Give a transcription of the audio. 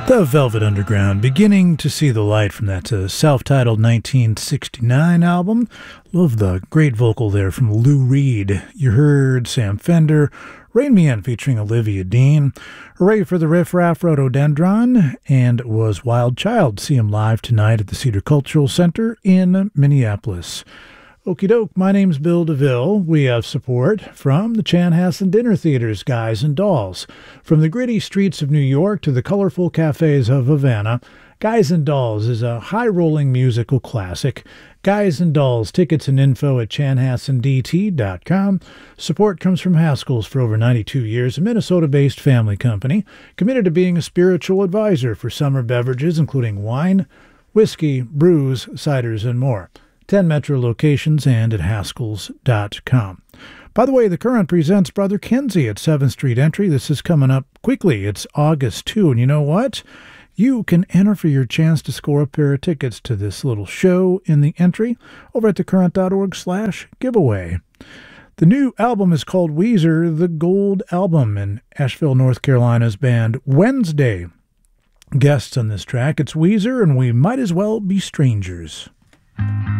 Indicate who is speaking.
Speaker 1: The Velvet Underground, beginning to see the light from that self-titled 1969 album. Love the great vocal there from Lou Reed. You heard Sam Fender, Rain Me In featuring Olivia Dean. Hooray for the Riff Raff Rhododendron, and was Wild Child. See him live tonight at the Cedar Cultural Center in Minneapolis. Okie doke, my name's Bill DeVille. We have support from the Chanhassen Dinner Theater's Guys and Dolls. From the gritty streets of New York to the colorful cafes of Havana, Guys and Dolls is a high-rolling musical classic. Guys and Dolls, tickets and info at chanhassendt.com. Support comes from Haskell's for over 92 years, a Minnesota-based family company, committed to being a spiritual advisor for summer beverages, including wine, whiskey, brews, ciders, and more. 10 metro locations and at haskells.com. By the way, The Current presents Brother Kenzie at 7th Street Entry. This is coming up quickly. It's August 2, and you know what? You can enter for your chance to score a pair of tickets to this little show in the entry over at thecurrent.org/giveaway. The new album is called Weezer, the Gold Album, in Asheville, North Carolina's band Wednesday. Guests on this track, it's Weezer, and We Might As Well Be Strangers.